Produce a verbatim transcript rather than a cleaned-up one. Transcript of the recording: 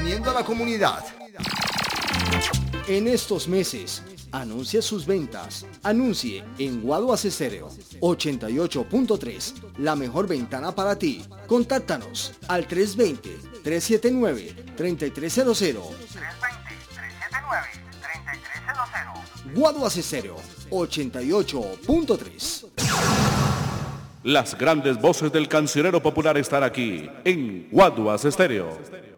uniendo a la comunidad. En estos meses, anuncie sus ventas. Anuncie en Guaduas Estéreo ochenta y ocho punto tres, la mejor ventana para ti. Contáctanos al tres dos cero, tres siete nueve, tres tres cero cero. tres dos cero, tres siete nueve, tres tres cero cero. Guaduas Estéreo ochenta y ocho punto tres. Las grandes voces del cancionero popular están aquí en Guaduas Estéreo.